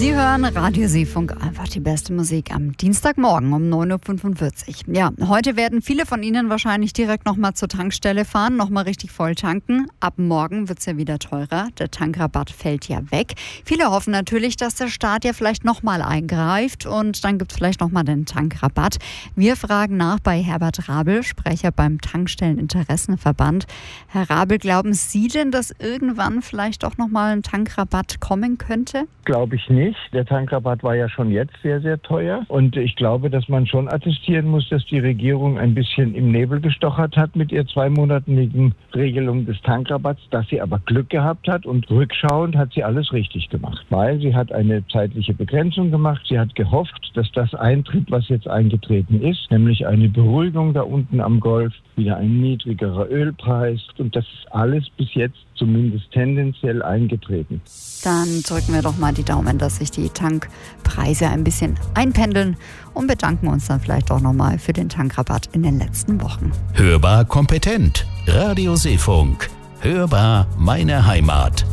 Sie hören Radio Seefunk, einfach die beste Musik am Dienstagmorgen um 9.45 Uhr. Ja, heute werden viele von Ihnen wahrscheinlich direkt nochmal zur Tankstelle fahren, nochmal richtig voll tanken. Ab morgen wird es ja wieder teurer, der Tankrabatt fällt ja weg. Viele hoffen natürlich, dass der Staat ja vielleicht nochmal eingreift und dann gibt es vielleicht nochmal den Tankrabatt. Wir fragen nach bei Herbert Rabel, Sprecher beim Tankstelleninteressenverband. Herr Rabel, glauben Sie denn, dass irgendwann vielleicht doch nochmal ein Tankrabatt kommen könnte? Glaube ich nicht. Der Tankrabatt war ja schon jetzt sehr, sehr teuer. Und ich glaube, dass man schon attestieren muss, dass die Regierung ein bisschen im Nebel gestochert hat mit ihr 2-monatigen Regelung des Tankrabatts, dass sie aber Glück gehabt hat. Und rückschauend hat sie alles richtig gemacht. Weil sie hat eine zeitliche Begrenzung gemacht. Sie hat gehofft, dass das eintritt, was jetzt eingetreten ist. Nämlich eine Beruhigung da unten am Golf, wieder ein niedrigerer Ölpreis. Und das ist alles bis jetzt zumindest tendenziell eingetreten. Dann drücken wir doch mal die Daumen, dass sich die Tankpreise ein bisschen einpendeln und bedanken uns dann vielleicht auch nochmal für den Tankrabatt in den letzten Wochen. Hörbar kompetent. Radio Seefunk. Hörbar meine Heimat.